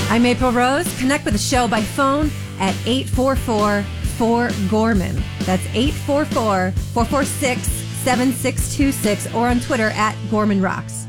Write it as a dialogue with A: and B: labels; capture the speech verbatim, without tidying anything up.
A: I'm April Rose. Connect with the show by phone at eight four four, four, Gorman. That's eight four four, four four six, seven six two six or on Twitter at Gorman Rocks.